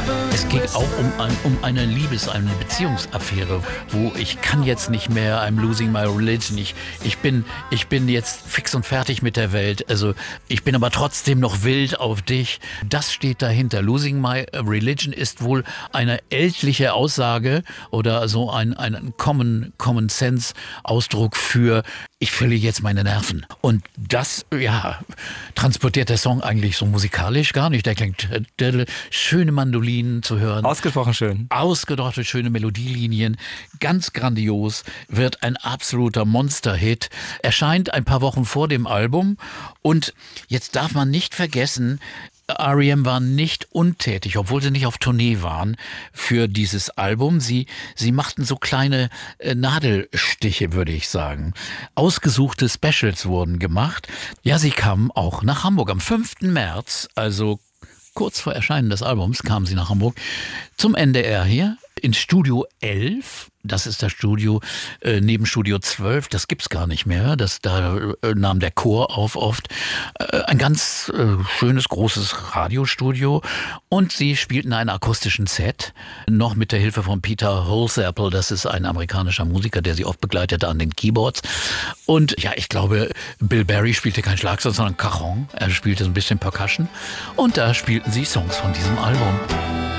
Es geht auch um eine eine Beziehungsaffäre, wo ich kann jetzt nicht mehr, I'm losing my religion. Ich bin jetzt fix und fertig mit der Welt. Also ich bin aber trotzdem noch wild auf dich. Das steht dahinter. Losing my religion ist wohl eine ältliche Aussage oder so ein Common Sense Ausdruck für ich verliere jetzt meine Nerven. Und das, transportiert der Song eigentlich so musikalisch gar nicht. Der klingt schöne Mandolinen zu hören. Ausgesprochen schön. Ausgedachte, schöne Melodielinien. Ganz grandios. Wird ein absoluter Monster-Hit. Erscheint ein paar Wochen vor dem Album. Und jetzt darf man nicht vergessen, R.E.M. war nicht untätig, obwohl sie nicht auf Tournee waren für dieses Album. Sie machten so kleine Nadelstiche, würde ich sagen. Ausgesuchte Specials wurden gemacht. Ja, sie kamen auch nach Hamburg am 5. März, also kurz vor Erscheinen des Albums, kamen sie nach Hamburg zum NDR hier ins Studio 11. Das ist das Studio neben Studio 12, das gibt's gar nicht mehr. Da nahm der Chor auf oft. Ein ganz schönes, großes Radiostudio. Und sie spielten einen akustischen Set, noch mit der Hilfe von Peter Holsapple. Das ist ein amerikanischer Musiker, der sie oft begleitete an den Keyboards. Und ja, ich glaube, Bill Berry spielte kein Schlagzeug, sondern Cajon. Er spielte so ein bisschen Percussion. Und da spielten sie Songs von diesem Album.